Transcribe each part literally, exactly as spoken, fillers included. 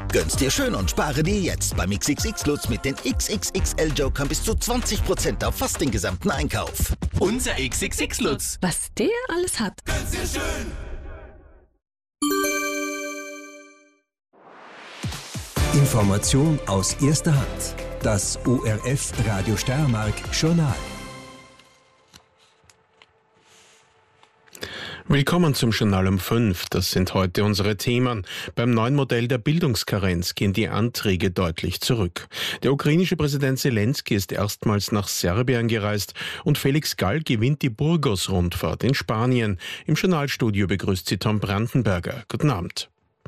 Gönn's dir schön und spare dir jetzt beim X X X-Lutz mit den X X X L-Jokern bis zu zwanzig Prozent auf fast den gesamten Einkauf. Unser X X X-Lutz. Was der alles hat. Gönn's dir schön. Information aus erster Hand. Das O R F Radio Steiermark Journal. Willkommen zum Journal um fünf. Das sind heute unsere Themen. Beim neuen Modell der Bildungskarenz gehen die Anträge deutlich zurück. Der ukrainische Präsident Zelensky ist erstmals nach Serbien gereist und Felix Gall gewinnt die Burgos-Rundfahrt in Spanien. Im Journalstudio begrüßt sie Tom Brandenberger. Guten Abend.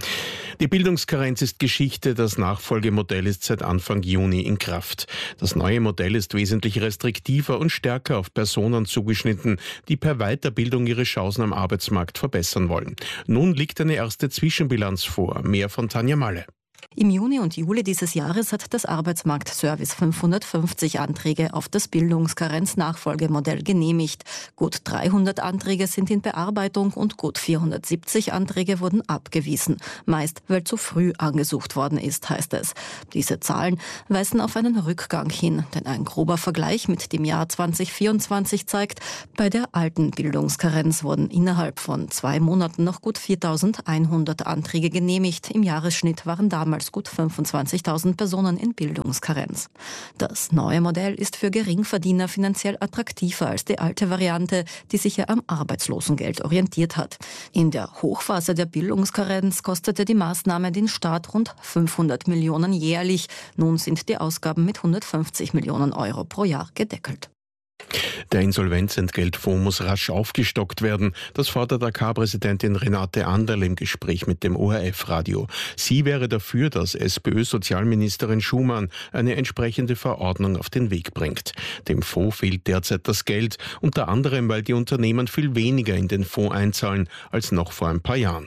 Die Bildungskarenz ist Geschichte, das Nachfolgemodell ist seit Anfang Juni in Kraft. Das neue Modell ist wesentlich restriktiver und stärker auf Personen zugeschnitten, die per Weiterbildung ihre Chancen am Arbeitsmarkt verbessern wollen. Nun liegt eine erste Zwischenbilanz vor. Mehr von Tanja Malle. Im Juni und Juli dieses Jahres hat das Arbeitsmarktservice fünfhundertfünfzig Anträge auf das Bildungskarenz-Nachfolgemodell genehmigt. Gut dreihundert Anträge sind in Bearbeitung und gut vierhundertsiebzig Anträge wurden abgewiesen. Meist, weil zu früh angesucht worden ist, heißt es. Diese Zahlen weisen auf einen Rückgang hin, denn ein grober Vergleich mit dem Jahr zweitausendvierundzwanzig zeigt, bei der alten Bildungskarenz wurden innerhalb von zwei Monaten noch gut viertausendeinhundert Anträge genehmigt. Im Jahresschnitt waren damals gut fünfundzwanzigtausend Personen in Bildungskarenz. Das neue Modell ist für Geringverdiener finanziell attraktiver als die alte Variante, die sich ja am Arbeitslosengeld orientiert hat. In der Hochphase der Bildungskarenz kostete die Maßnahme den Staat rund fünfhundert Millionen jährlich. Nun sind die Ausgaben mit hundertfünfzig Millionen Euro pro Jahr gedeckelt. Der Insolvenzentgeltfonds muss rasch aufgestockt werden. Das fordert A K-Präsidentin Renate Anderl im Gespräch mit dem O R F-Radio. Sie wäre dafür, dass SPÖ-Sozialministerin Schumann eine entsprechende Verordnung auf den Weg bringt. Dem Fonds fehlt derzeit das Geld, unter anderem, weil die Unternehmen viel weniger in den Fonds einzahlen als noch vor ein paar Jahren.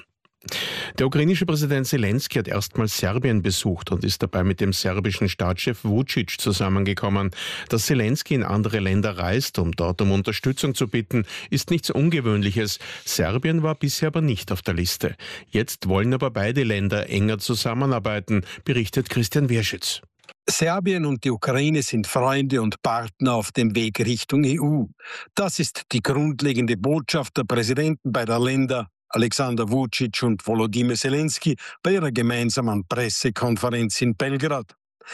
Der ukrainische Präsident Zelensky hat erstmals Serbien besucht und ist dabei mit dem serbischen Staatschef Vučić zusammengekommen. Dass Zelensky in andere Länder reist, um dort um Unterstützung zu bitten, ist nichts Ungewöhnliches. Serbien war bisher aber nicht auf der Liste. Jetzt wollen aber beide Länder enger zusammenarbeiten, berichtet Christian Wierschitz. Serbien und die Ukraine sind Freunde und Partner auf dem Weg Richtung E U. Das ist die grundlegende Botschaft der Präsidenten beider Länder, Alexander Vučić und Volodymyr Zelensky, bei ihrer gemeinsamen Pressekonferenz in Belgrad.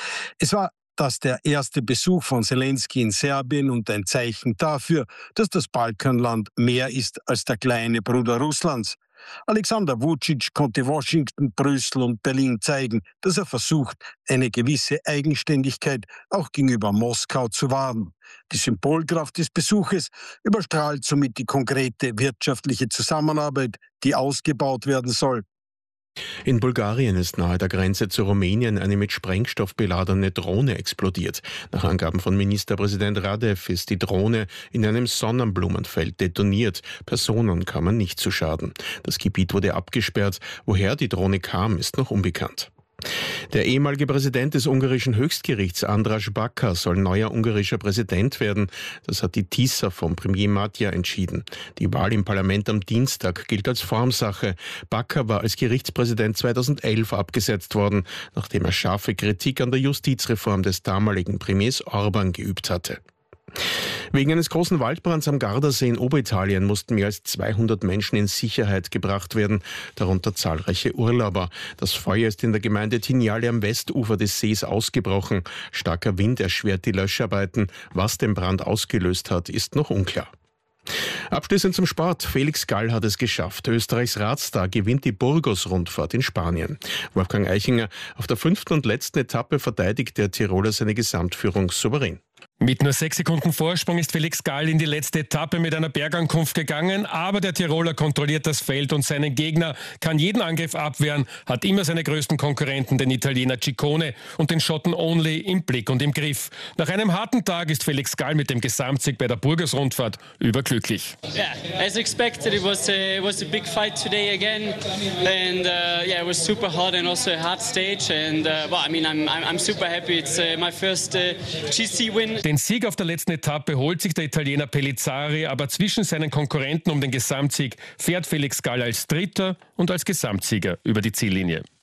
Es war das der erste Besuch von Zelensky in Serbien und ein Zeichen dafür, dass das Balkanland mehr ist als der kleine Bruder Russlands. Alexander Vučić konnte Washington, Brüssel und Berlin zeigen, dass er versucht, eine gewisse Eigenständigkeit auch gegenüber Moskau zu wahren. Die Symbolkraft des Besuches überstrahlt somit die konkrete wirtschaftliche Zusammenarbeit, die ausgebaut werden soll. In Bulgarien ist nahe der Grenze zu Rumänien eine mit Sprengstoff beladene Drohne explodiert. Nach Angaben von Ministerpräsident Radev ist die Drohne in einem Sonnenblumenfeld detoniert. Personen kamen nicht zu Schaden. Das Gebiet wurde abgesperrt. Woher die Drohne kam, ist noch unbekannt. Der ehemalige Präsident des ungarischen Höchstgerichts, András Baka, soll neuer ungarischer Präsident werden. Das hat die TISA vom Premier Matya entschieden. Die Wahl im Parlament am Dienstag gilt als Formsache. Baka war als Gerichtspräsident zweitausendelf abgesetzt worden, nachdem er scharfe Kritik an der Justizreform des damaligen Premiers Orban geübt hatte. Wegen eines großen Waldbrands am Gardasee in Oberitalien mussten mehr als zweihundert Menschen in Sicherheit gebracht werden, darunter zahlreiche Urlauber. Das Feuer ist in der Gemeinde Tinjali am Westufer des Sees ausgebrochen. Starker Wind erschwert die Löscharbeiten. Was den Brand ausgelöst hat, ist noch unklar. Abschließend zum Sport. Felix Gall hat es geschafft. Österreichs Radstar gewinnt die Burgos-Rundfahrt in Spanien. Wolfgang Eichinger, auf der fünften und letzten Etappe verteidigt der Tiroler seine Gesamtführung souverän. Mit nur sechs Sekunden Vorsprung ist Felix Gall in die letzte Etappe mit einer Bergankunft gegangen, aber der Tiroler kontrolliert das Feld und seinen Gegner, kann jeden Angriff abwehren, hat immer seine größten Konkurrenten, den Italiener Ciccone und den Schotten Only, im Blick und im Griff. Nach einem harten Tag ist Felix Gall mit dem Gesamtsieg bei der Burgos-Rundfahrt überglücklich. Yeah, as expected, it was a, it was a big fight today again, and uh, yeah, it was super hot and also a hard stage, and uh, well, I mean, I'm I'm super happy. It's uh, my first uh, G C win. Den Sieg auf der letzten Etappe holt sich der Italiener Pellizzari, aber zwischen seinen Konkurrenten um den Gesamtsieg fährt Felix Gall als Dritter und als Gesamtsieger über die Ziellinie.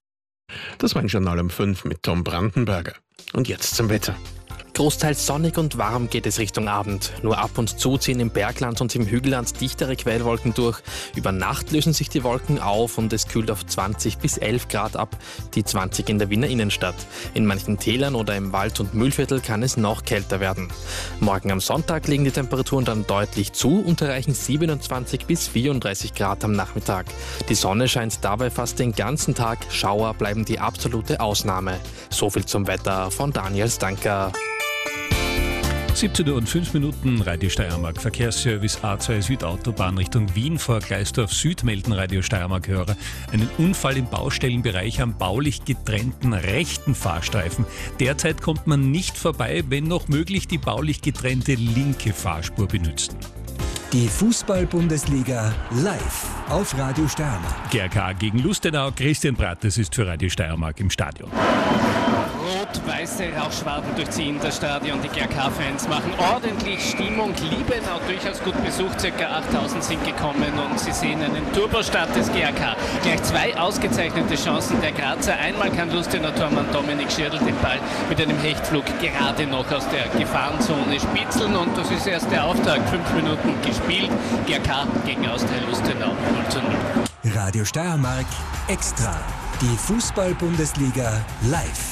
Das war ein Journal um fünf mit Tom Brandenberger. Und jetzt zum Wetter. Großteils sonnig und warm geht es Richtung Abend. Nur ab und zu ziehen im Bergland und im Hügelland dichtere Quellwolken durch. Über Nacht lösen sich die Wolken auf und es kühlt auf zwanzig bis elf Grad ab, die zwanzig in der Wiener Innenstadt. In manchen Tälern oder im Wald- und Mühlviertel kann es noch kälter werden. Morgen am Sonntag legen die Temperaturen dann deutlich zu und erreichen siebenundzwanzig bis vierunddreißig Grad am Nachmittag. Die Sonne scheint dabei fast den ganzen Tag, Schauer bleiben die absolute Ausnahme. So viel zum Wetter von Daniel Stanker. siebzehn Uhr und fünf Minuten, Radio Steiermark. Verkehrsservice A zwei Südautobahn Richtung Wien vor Gleisdorf Süd melden Radio Steiermark-Hörer einen Unfall im Baustellenbereich am baulich getrennten rechten Fahrstreifen. Derzeit kommt man nicht vorbei, wenn noch möglich die baulich getrennte linke Fahrspur benützen. Die Fußball-Bundesliga live auf Radio Steiermark. G R K gegen Lustenau. Christian Brattes ist für Radio Steiermark im Stadion. Rot-weiße Rauchschwaden durchziehen das Stadion. Die G R K-Fans machen ordentlich Stimmung. Liebenau durchaus gut besucht. Circa achttausend sind gekommen und sie sehen einen Turbostart des G R K. Gleich zwei ausgezeichnete Chancen der Grazer. Einmal kann Lustenauer Tormann Dominik Schirdl den Ball mit einem Hechtflug gerade noch aus der Gefahrenzone spitzeln und das ist erst der Auftakt. Fünf Minuten gespielt. G R K gegen Austria Lustenau null zu null. Radio Steiermark Extra. Die Fußball-Bundesliga live.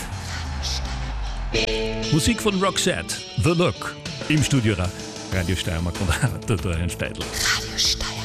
Musik von Roxette, The Look. Im Studio Radio Steiermark und Dorian Steidl. Radio Steiermark.